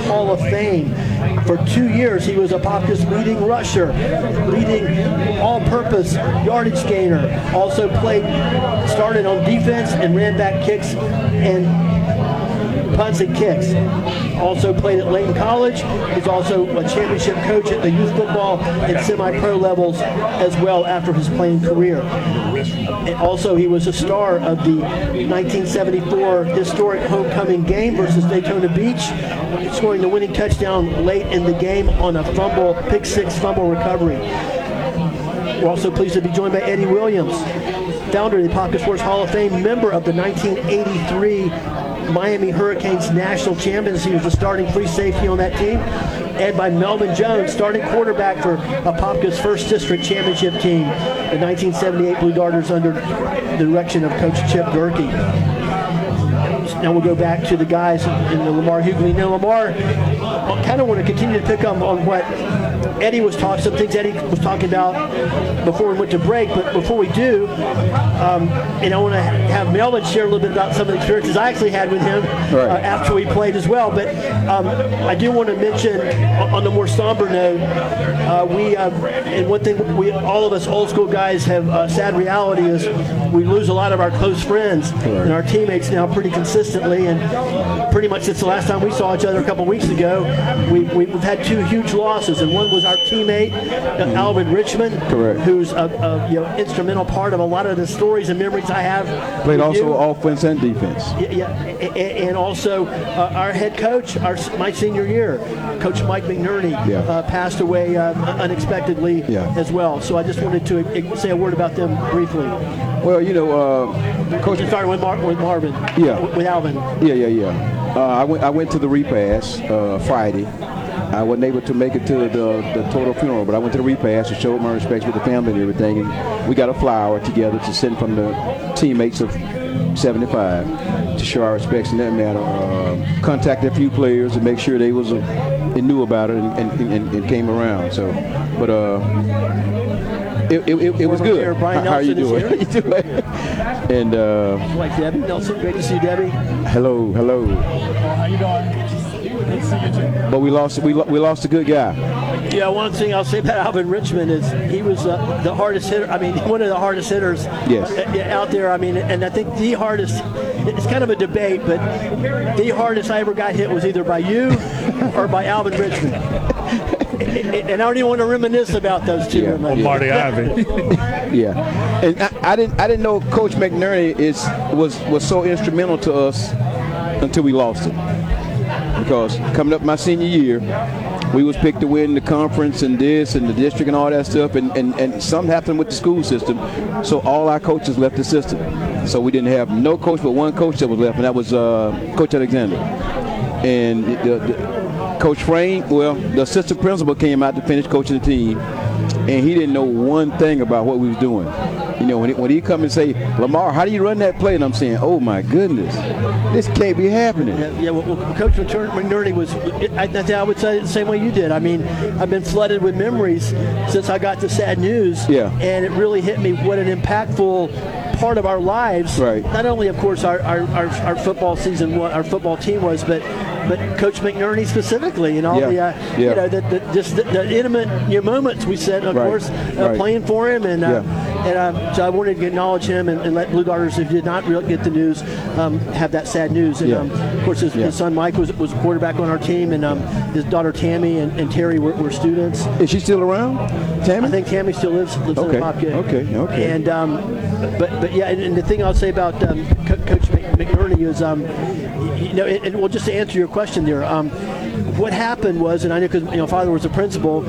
Hall of Fame. For 2 years, he was Apopka's leading rusher, leading all-purpose yardage gainer. Also started on defense and ran back kicks and punts and kicks. Also played at Layton College. He's also a championship coach at the youth football and semi-pro levels as well after his playing career. And also, he was a star of the 1974 historic homecoming game versus Daytona Beach, scoring the winning touchdown late in the game on a pick six fumble recovery. We're also pleased to be joined by Eddie Williams, founder of the Apopka Sports Hall of Fame, member of the 1983 Miami Hurricanes national champions. He was the starting free safety on that team. And by Melvin Jones, starting quarterback for Apopka's first district championship team, the 1978 Blue Darters under the direction of Coach Chip Gerke. Now we'll go back to the guys in the Lamar Hughley. Now, Lamar, I kind of want to continue to pick up on what Eddie was talking, some things Eddie was talking about before we went to break. But before we do, and I want to have Melvin share a little bit about some of the experiences I actually had with him after we played as well. But I do want to mention, on the more somber note, and one thing all of us old school guys have sad reality is we lose a lot of our close friends and our teammates now pretty consistently, and pretty much since the last time we saw each other a couple weeks ago, we've had two huge losses, and one was our teammate Alvin Richmond, who's a instrumental part of a lot of the stories and memories I have. Played also offense and defense. Yeah, and also our head coach, my senior year, Coach Mike McNerney, passed away unexpectedly as well. So I just wanted to say a word about them briefly. Well, Coach started with Marvin. With Alvin. I went to the repast Friday. I wasn't able to make it to the total funeral, but I went to the repast to show my respects with the family and everything. And we got a flower together to send from the teammates of 75 to show our respects in that matter. Contacted a few players to make sure they knew about it and came around. So, but it was good. How are you doing? And like Debbie Nelson, great to see you, Debbie. Hello. How you doing? Good to see you too. But we lost a good guy. Yeah, one thing I'll say about Alvin Richmond is he was the hardest hitter. I mean, one of the hardest hitters out there. I mean, and I think the hardest. It's kind of a debate, but the hardest I ever got hit was either by you or by Alvin Richmond. And I don't even want to reminisce about those two. Marty Ivy. And I didn't know Coach McNerney was so instrumental to us until we lost him. Because coming up my senior year, we was picked to win the conference and this and the district and all that stuff, and something happened with the school system, so all our coaches left the system. So we didn't have no coach but one coach that was left, and that was Coach Alexander. And Coach Frame, the assistant principal came out to finish coaching the team, and he didn't know one thing about what we was doing. When he come and say, Lamar, how do you run that play? And I'm saying, oh my goodness, this can't be happening. Well, Coach McNerney was, I would say the same way you did. I mean, I've been flooded with memories since I got the sad news. And it really hit me what an impactful part of our lives. Not only, of course, our football season, our football team was, but Coach McNerney specifically, and all the intimate moments we spent, of course, playing for him, and so I wanted to acknowledge him and let Blue Darters, who did not really get the news, have that sad news. And of course, his son Mike was a quarterback on our team, and his daughter Tammy and Terry were students. Is she still around, Tammy? I think Tammy still lives in Apopka. Okay. And but and the thing I'll say about Coach McNerney is, and just to answer your question there, what happened was, and I know because Father was a principal,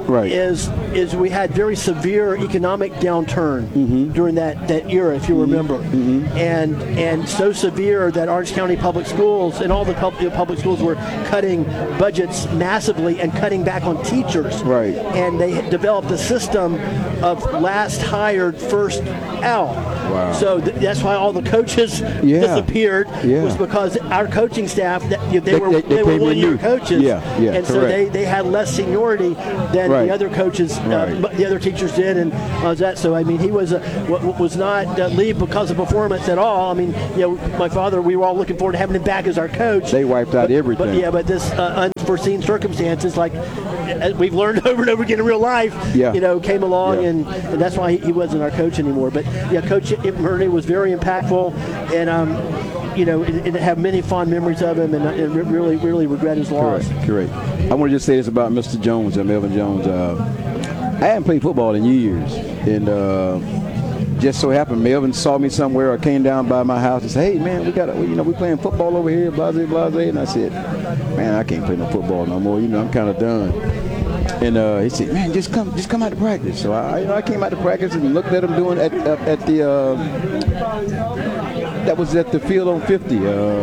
is we had very severe economic downturn during that era, if you remember, and so severe that Orange County Public Schools and all the public schools were cutting budgets massively and cutting back on teachers. And they developed a system of last hired, first out. Wow. So that's why all the coaches Yeah. disappeared. Yeah. Was because our coaching staff they were came in one-year new. coaches. Yeah, And so correct. they had less seniority than Right. the other coaches, Right. the other teachers did, and that. So I mean, he was not leave because of performance at all. I mean, my father, we were all looking forward to having him back as our coach. They wiped out everything. But this unforeseen circumstances, like as we've learned over and over again in real life, came along, Yeah. and that's why he wasn't our coach anymore. But Coach McNerney was very impactful, and and have many fond memories of him, and really, really regret his loss. Correct. I want to just say this about Mr. Jones, Melvin Jones. I haven't played football in years, and just so happened Melvin saw me somewhere or came down by my house and said, "Hey man, we playing football over here, blase, and I said, "Man, I can't play no football no more. I'm kind of done." And he said, "Man, just come out to practice." So I came out to practice and looked at him doing at the that was at the field on 50.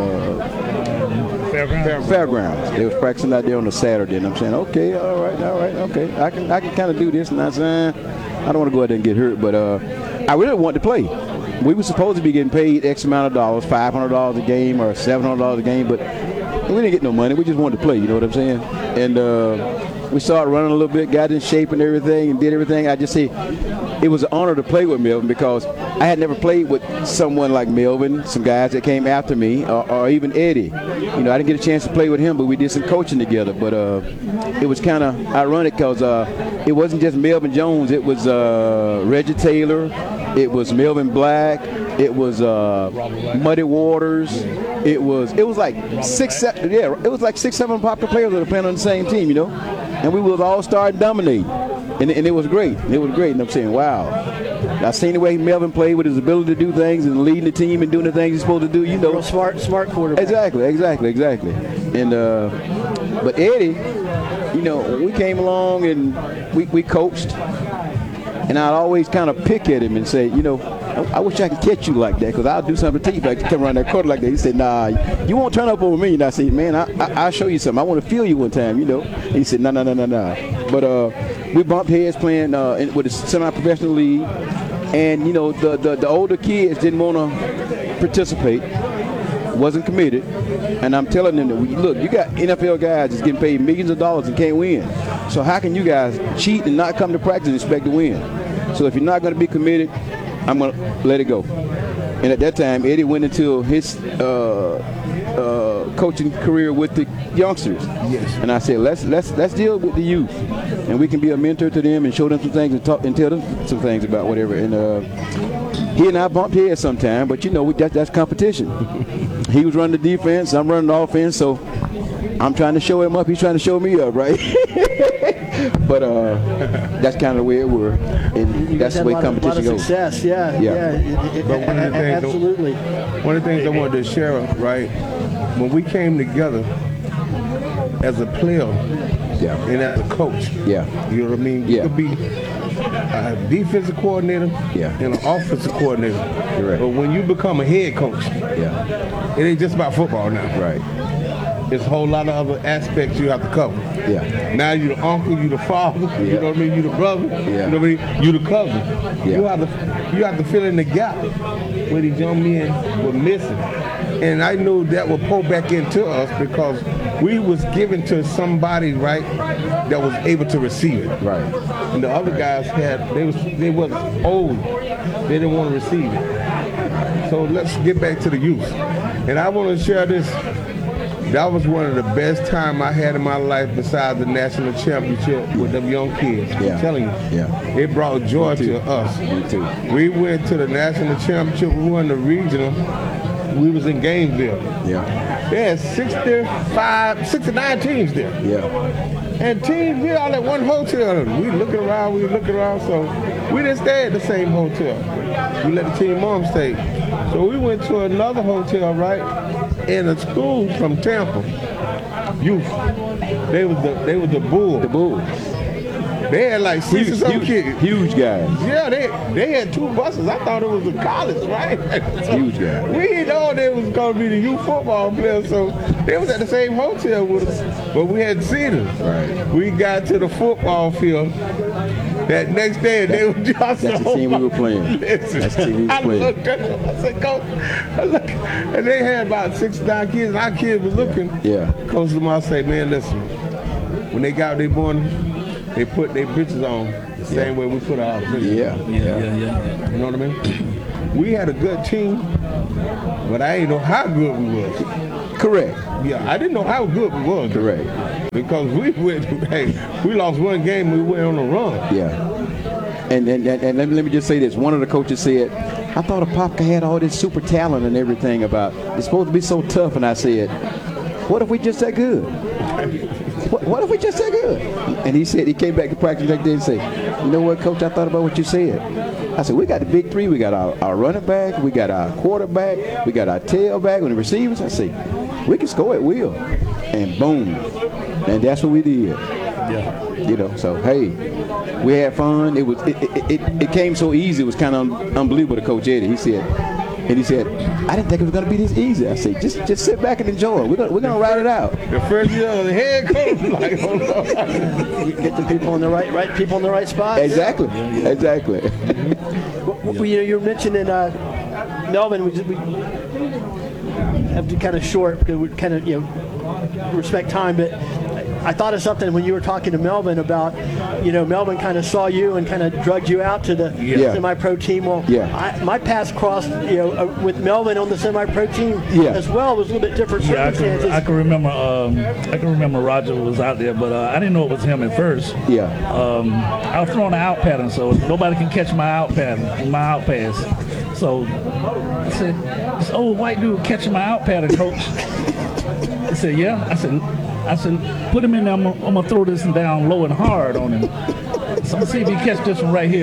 Fairgrounds. They was practicing out there on a Saturday, and I'm saying, okay, all right, okay, I can kind of do this. And I said, I don't want to go out there and get hurt, but I really want to play. We were supposed to be getting paid X amount of dollars, $500 a game or $700 a game, but we didn't get no money. We just wanted to play. You know what I'm saying? And we started running a little bit, got in shape and everything, and did everything. I just say it was an honor to play with Melvin because I had never played with someone like Melvin, some guys that came after me, or even Eddie. I didn't get a chance to play with him, but we did some coaching together. But it was kind of ironic because it wasn't just Melvin Jones. It was Reggie Taylor. It was Melvin Black. It was Muddy Waters. It was like 6-7. Yeah, it was like 6-7 popular players that were playing on the same team. And we would all start dominating, and it was great. And I'm saying, wow. I seen the way Melvin played with his ability to do things and leading the team and doing the things he's supposed to do. Real smart quarterback. Exactly. And but Eddie, we came along and we coached, and I'd always kind of pick at him and say, I wish I could catch you like that because I'll do something to you if I come around that court like that. He said, nah, you won't turn up over me. And I said, man, I'll show you something. I want to feel you one time, And he said, no. But we bumped heads playing with a semi-professional league. And, the older kids didn't want to participate, wasn't committed. And I'm telling them, look, you got NFL guys that's getting paid millions of dollars and can't win. So how can you guys cheat and not come to practice and expect to win? So if you're not going to be committed, I'm going to let it go. And at that time, Eddie went into his coaching career with the youngsters. Yes. And I said, let's deal with the youth, and we can be a mentor to them and show them some things and tell them some things about whatever. And he and I bumped heads sometime, but that's competition. He was running the defense, I'm running the offense, so I'm trying to show him up. He's trying to show me up, right? But that's kind of the way it were, and that's the way competition goes. Success, yeah. But one of the things, absolutely. One of the things I wanted to share, right, when we came together as a player and as a coach, you know what I mean? You could be a defensive coordinator and an offensive coordinator. Right. But when you become a head coach, it ain't just about football now. Right. There's a whole lot of other aspects you have to cover. Yeah. Now you the uncle, you the father, you know what I mean, you the brother, you know what I mean, you the cousin. Yeah. You have to fill in the gap where these young men were missing. And I knew that would pull back into us because we was given to somebody, right, that was able to receive it. Right. And the other guys they was old. They didn't want to receive it. So let's get back to the youth. And I want to share this. That was one of the best time I had in my life besides the national championship with them young kids. I'm telling you. Yeah. It brought joy to us. Me too. We went to the national championship. We won the regional. We was in Gainesville. Yeah. They had 69 teams there. Yeah. And teams, we all at one hotel. We looking around, so we didn't stay at the same hotel. We let the team mom stay. So we went to another hotel, right? And a school from Tampa, youth. They was the Bulls. The Bulls. They had like 6 or some kids. Huge guys. Yeah, they had 2 buses. I thought it was a college, right? So huge guys. We didn't know they was gonna be the youth football players, so they was at the same hotel with us, but we hadn't seen them. Right. We got to the football field, That next day, they were just That's the team we were playing. Listen, That's the team we were I playing. looked at them. I said, Coach, and they had about 6 or 9 kids, and our kids was looking. Yeah. Coach Lamar said, man, listen, when they got their morning, they put their bitches on the same way we put our bitches on. Yeah. You know what I mean? We had a good team, but I didn't know how good we was. Correct. Yeah, I didn't know how good we was. Correct. Because we lost one game, we went on a run. Yeah. And let me just say this. One of the coaches said, I thought Apopka had all this super talent and everything about it's supposed to be so tough. And I said, what if we just that good? What if we just that good? And he said, he came back to practice that day and said, you know what, Coach, I thought about what you said. I said, we got the big three. We got our running back. We got our quarterback. We got our tailback and the receivers. I said, we can score at will. And boom. And that's what we did. Yeah. You know, so, hey, we had fun. It came so easy. It was kind of unbelievable to Coach Eddie. He said, I didn't think it was going to be this easy. I said, just sit back and enjoy it. We're gonna ride it out. The first year of the head coach, like, hold on. Get the people in the right people in the right spot. Exactly. Exactly. Well, you were mentioning Melvin. We have to kind of short because we kind of respect time, but I thought of something when you were talking to Melvin about, Melvin kind of saw you and kind of drugged you out to the semi-pro team. Well, my paths crossed, with Melvin on the semi-pro team as well. It was a little bit different circumstances. I can remember Roger was out there, but I didn't know it was him at first. Yeah. I was throwing an out pattern, so nobody can catch my out pattern, my out pass. So I said, this old white dude catching my out pattern, Coach. He said, yeah. I said, put him in there. I'm gonna throw this down low and hard on him. So I'm gonna see if he catch this one right here.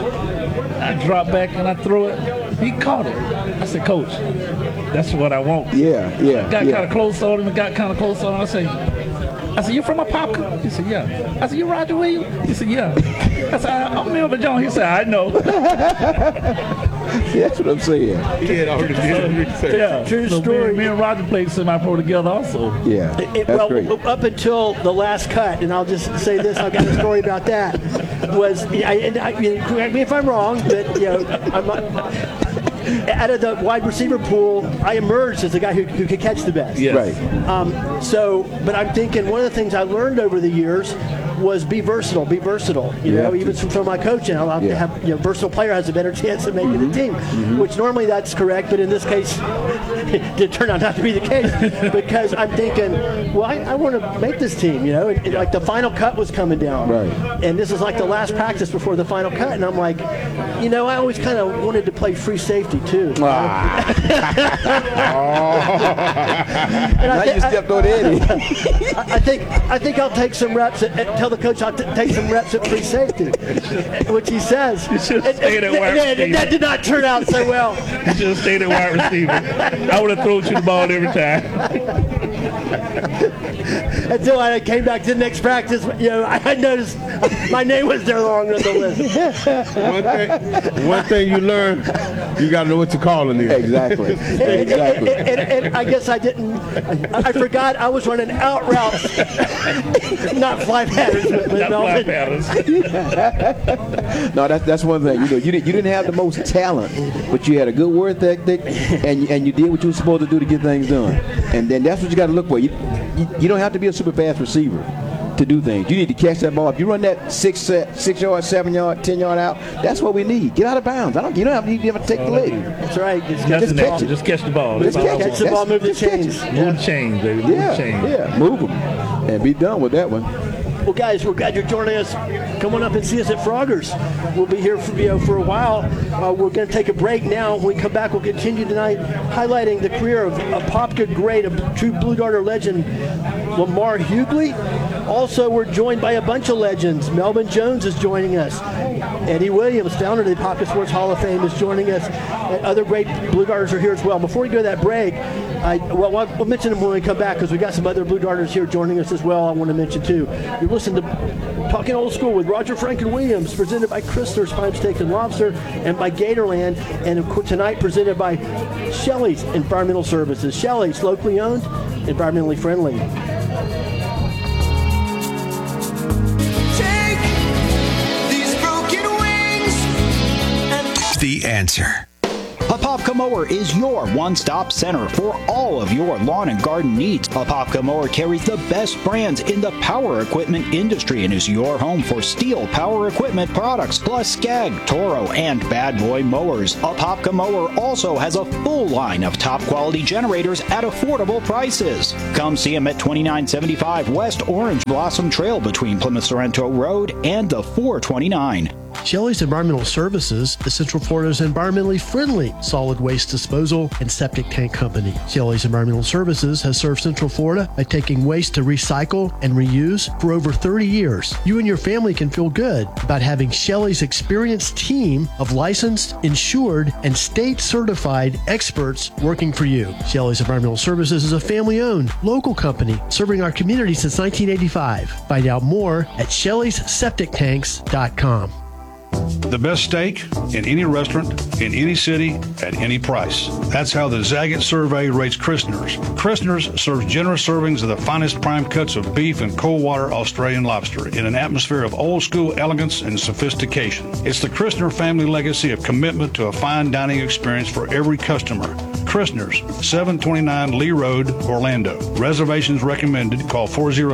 I drop back and I throw it. He caught it. I said, Coach, that's what I want. Yeah. Got kind of close on him. I said, you from Apopka? He said, yeah. I said, you Roger Williams? He said, yeah. I said, I'm Melvin Jones. He said, I know. That's what I'm saying. He had already did research. Yeah. True So story. Me and Roger played semi-pro together also. Yeah. That's great. Up until the last cut, and I'll just say this, I've got a story about that, was, correct me if I'm wrong, but, I'm not, out of the wide receiver pool, I emerged as the guy who could catch the best. Yes. Right. But I'm thinking one of the things I learned over the years was be versatile. Even from my coaching, I'll have versatile player has a better chance of making the team, which normally that's correct, but in this case, it did turn out not to be the case because I'm thinking, well, I want to make this team, and like the final cut was coming down, Right. and this is like the last practice before the final cut, and I'm like, I always kind of wanted to play free safety too. Now you stepped on Eddie. I think I'll take some reps. Tell the coach I'll take some reps at free safety, which he says. You should have stayed at wide receiver. That did not turn out so well. You should have stayed at wide receiver. I would have thrown you the ball every time. Until I came back to the next practice, I noticed my name was there wrong on the list. One thing you learn, you got to know what you're calling it. Exactly. And I guess I didn't. I forgot I was running out routes, not fly patterns. With Not fly patterns. No, that's one thing. You didn't have the most talent, but you had a good work ethic, and you did what you were supposed to do to get things done. And then that's what you got to look for. You don't have to be a super fast receiver to do things. You need to catch that ball. If you run that 6 yard, 7 yard, 10 yard out, that's what we need. Get out of bounds. You don't have to take the leg. That's right. Just catch it. Just catch the ball. Just Catch the ball, move the chains. Move the chains, baby. Move the chains. Yeah, move them and be done with that one. Well, guys, we're glad you're joining us. Come on up and see us at Froggers. We'll be here for a while. We're going to take a break now. When we come back, we'll continue tonight highlighting the career of Apopka great, a true Blue Darter legend, Lamar Hughley. Also, we're joined by a bunch of legends. Melvin Jones is joining us. Eddie Williams, founder of the Apopka Sports Hall of Fame, is joining us. And other great Blue Darters are here as well. Before we go to that break, we'll mention them when we come back because we got some other Blue Darters here joining us as well I want to mention too. You're listening to Talking Old School with Roger Franklin Williams, presented by Chrysler's Fine Steak and Lobster and by Gatorland, and of course tonight presented by Shelley's Environmental Services. Shelley's, locally owned, environmentally friendly. Take these broken Answer. Apopka Mower is your one-stop center for all of your lawn and garden needs. Apopka Mower carries the best brands in the power equipment industry and is your home for steel power equipment products, plus Skag, Toro, and Bad Boy mowers. Apopka Mower also has a full line of top-quality generators at affordable prices. Come see them at 2975 West Orange Blossom Trail between Plymouth Sorrento Road and the 429. Shelley's Environmental Services is Central Florida's environmentally friendly solid waste disposal and septic tank company. Shelley's Environmental Services has served Central Florida by taking waste to recycle and reuse for over 30 years. You and your family can feel good about having Shelley's experienced team of licensed, insured, and state-certified experts working for you. Shelley's Environmental Services is a family-owned, local company serving our community since 1985. Find out more at Shelley'sSepticTanks.com. The best steak in any restaurant, in any city, at any price. That's how the Zagat survey rates Christner's. Christner's serves generous servings of the finest prime cuts of beef and cold-water Australian lobster in an atmosphere of old-school elegance and sophistication. It's the Christner family legacy of commitment to a fine dining experience for every customer. Christner's, 729 Lee Road, Orlando. Reservations recommended. Call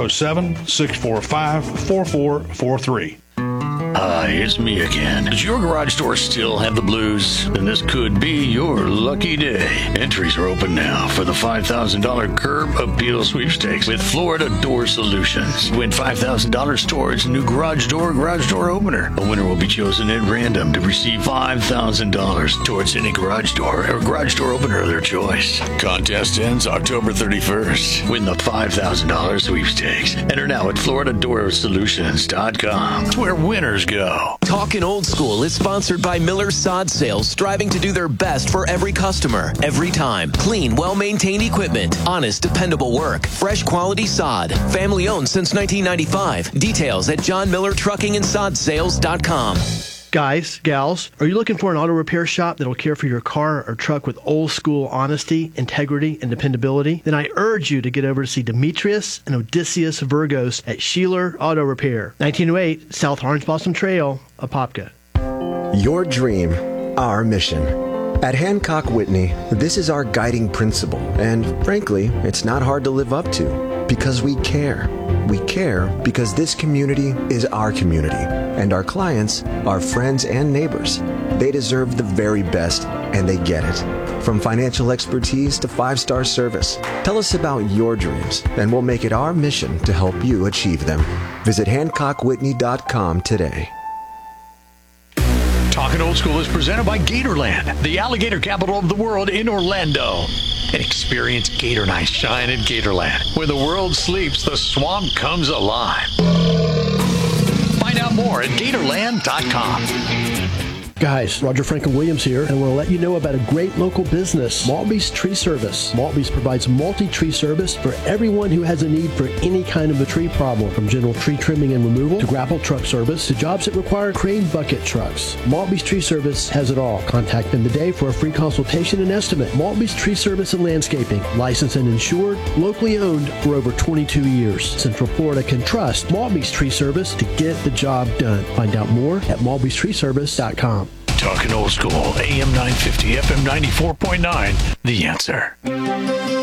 407-645-4443. Hi, it's me again. Does your garage door still have the blues? Then this could be your lucky day. Entries are open now for the $5,000 Curb Appeal Sweepstakes with Florida Door Solutions. Win $5,000 towards a new garage door opener. A winner will be chosen at random to receive $5,000 towards any garage door or garage door opener of their choice. Contest ends October 31st. Win the $5,000 sweepstakes. Enter now at FloridaDoorSolutions.com. It's where winners go. Talkin' Old School is sponsored by Miller Sod Sales, striving to do their best for every customer, every time. Clean, well-maintained equipment, honest, dependable work, fresh quality sod, family owned since 1995. Details at JohnMillerTruckingAndSodSales.com. Guys, gals, are you looking for an auto repair shop that'll care for your car or truck with old school honesty, integrity, and dependability? Then I urge you to get over to see Demetrius and Odysseus Virgos at Sheeler Auto Repair, 1908 South Orange Blossom Trail, Apopka. Your dream, our mission. At Hancock Whitney, this is our guiding principle, and frankly, it's not hard to live up to, because we care. We care because this community is our community, and our clients, our friends and neighbors. They deserve the very best, and they get it. From financial expertise to 5-star service. Tell us about your dreams, and we'll make it our mission to help you achieve them. Visit HancockWhitney.com today. Talking Old School is presented by Gatorland, the alligator capital of the world in Orlando. And experience Gator Night shine at Gatorland. When the world sleeps, the swamp comes alive. Find out more at Gatorland.com. Guys, Roger Franklin Williams here, and I want to let you know about a great local business, Maltby's Tree Service. Maltby's provides multi-tree service for everyone who has a need for any kind of a tree problem, from general tree trimming and removal to grapple truck service to jobs that require crane bucket trucks. Maltby's Tree Service has it all. Contact them today for a free consultation and estimate. Maltby's Tree Service and Landscaping, licensed and insured, locally owned for over 22 years. Central Florida can trust Maltby's Tree Service to get the job done. Find out more at malbystreeservice.com. Talking Old School, AM 950, FM 94.9, The Answer.